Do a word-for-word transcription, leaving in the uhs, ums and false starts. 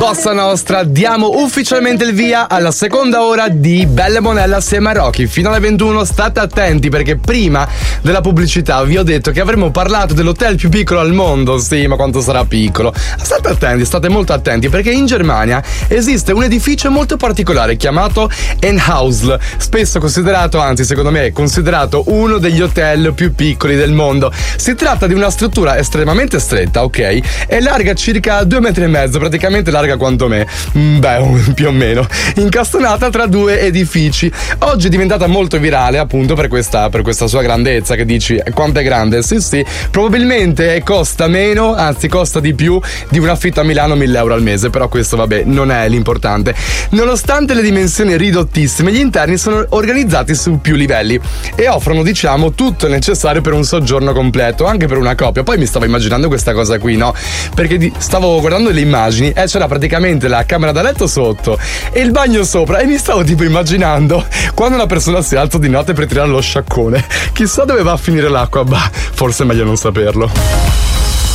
Bossa Nostra, diamo ufficialmente il via alla seconda ora di Bella e Monella assieme a Rocky. Fino alle ventuno state attenti, perché prima della pubblicità vi ho detto che avremmo parlato dell'hotel più piccolo al mondo. Sì, ma quanto sarà piccolo? State attenti, state molto attenti, perché in Germania esiste un edificio molto particolare chiamato Enhausl, spesso considerato, anzi secondo me è considerato uno degli hotel più piccoli del mondo. Si tratta di una struttura estremamente stretta, ok? È larga circa due metri e mezzo, praticamente larga quanto me, beh, più o meno, incastonata tra due edifici. Oggi è diventata molto virale appunto per questa, per questa sua grandezza, che dici quanto è grande? Sì sì, probabilmente costa meno, anzi costa di più di un affitto a Milano, mille euro al mese, però questo vabbè non è l'importante. Nonostante le dimensioni ridottissime, gli interni sono organizzati su più livelli e offrono, diciamo, tutto il necessario per un soggiorno completo, anche per una coppia. Poi mi stavo immaginando questa cosa qui, no? Perché di, stavo guardando le immagini e c'era praticamente la camera da letto sotto e il bagno sopra, e mi stavo tipo immaginando quando una persona si alza di notte per tirare lo sciacquone, chissà dove va a finire l'acqua. Bah, forse è meglio non saperlo.